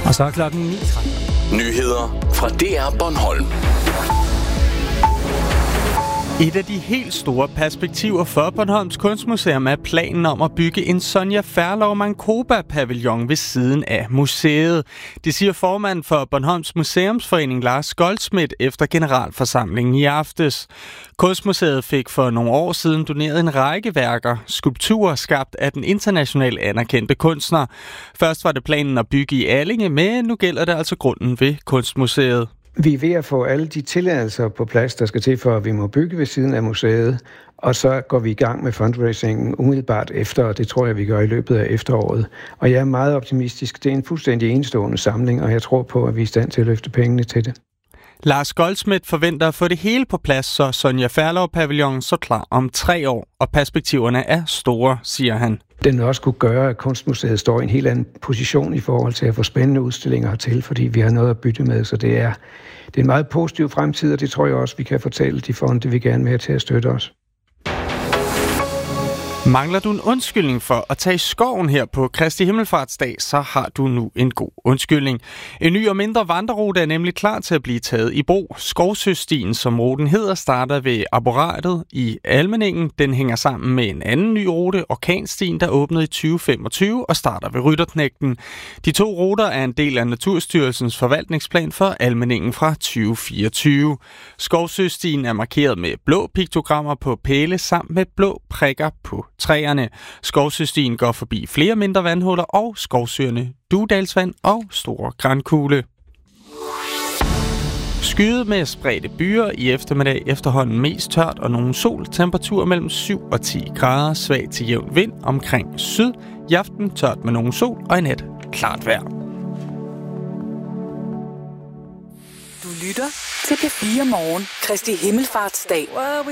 Og så er klokken 9:30. Nyheder fra DR Bornholm. Et af de helt store perspektiver for Bornholms Kunstmuseum er planen om at bygge en Sonja Ferlov Mancoba-pavillon ved siden af museet. Det siger formanden for Bornholms Museumsforening Lars Goldschmidt efter generalforsamlingen i aftes. Kunstmuseet fik for nogle år siden doneret en række værker, skulpturer skabt af den internationalt anerkendte kunstner. Først var det planen at bygge i Allinge, men nu gælder det altså grunden ved Kunstmuseet. Vi er ved at få alle de tilladelser på plads, der skal til for, at vi må bygge ved siden af museet. Og så går vi i gang med fundraisingen umiddelbart efter, og det tror jeg, vi gør i løbet af efteråret. Og jeg er meget optimistisk. Det er en fuldstændig enestående samling, og jeg tror på, at vi er i stand til at løfte pengene til det. Lars Goldschmidt forventer at få det hele på plads, så Sonja Ferlov-pavillonen står klar om 3 år, og perspektiverne er store, siger han. Den også kunne gøre, at Kunstmuseet står i en helt anden position i forhold til at få spændende udstillinger hertil, fordi vi har noget at bytte med, så det er en meget positiv fremtid, og det tror jeg også, vi kan fortælle de fonde, vi gerne vil have til at støtte os. Mangler du en undskyldning for at tage i skoven her på Kristi Himmelfartsdag, så har du nu en god undskyldning. En ny og mindre vandrerute er nemlig klar til at blive taget i brug. Skovsøstien, som ruten hedder, starter ved Arboratet i Almeningen. Den hænger sammen med en anden ny rute, Orkanstien, der åbnede i 2025 og starter ved Rytterknægten. De 2 ruter er en del af Naturstyrelsens forvaltningsplan for Almeningen fra 2024. Skovsøstien er markeret med blå piktogrammer på pæle samt med blå prikker på træerne. Skovsøstien går forbi flere mindre vandhuller og skovsøerne Dudalsvand og Store Grankugle. Skyet med spredte byer, i eftermiddag efterhånden mest tørt og nogen sol. Temperatur mellem 7 og 10 grader, svag til jævn vind omkring syd. I aften tørt med nogen sol og i nat klart vejr. Du lytter til P4 Morgen, Kristi Himmelfartsdag.